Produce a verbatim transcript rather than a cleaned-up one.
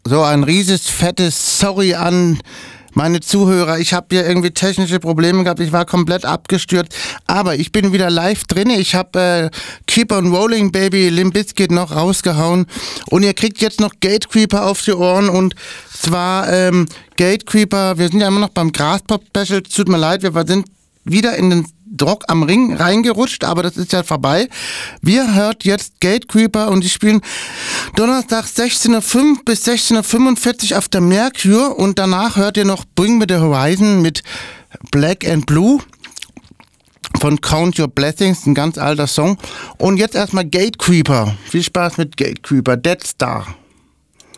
So ein rieses, fettes Sorry an meine Zuhörer. Ich habe hier irgendwie technische Probleme gehabt. Ich war komplett abgestürzt. Aber ich bin wieder live drin. Ich habe äh, Keep on Rolling Baby, Limp Bizkit noch rausgehauen. Und ihr kriegt jetzt noch Gatecreeper auf die Ohren. Und zwar ähm, Gatecreeper, wir sind ja immer noch beim Graspop-Special. Tut mir leid, wir sind wieder in den Rock am Ring reingerutscht, aber das ist ja vorbei. Wir hört jetzt Gatecreeper und die spielen Donnerstag sechzehn Uhr fünf bis sechzehn Uhr fünfundvierzig auf der Mercure und danach hört ihr noch Bring Me the Horizon mit Black and Blue von Count Your Blessings, ein ganz alter Song. Und jetzt erstmal Gatecreeper. Viel Spaß mit Gatecreeper, Dead Star.